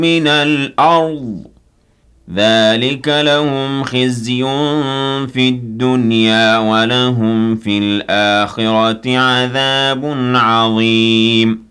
مِنَ الْأَرْضِ ذَلِكَ لَهُمْ خِزْيٌ فِي الدُّنْيَا وَلَهُمْ فِي الْآخِرَةِ عَذَابٌ عَظِيمٌ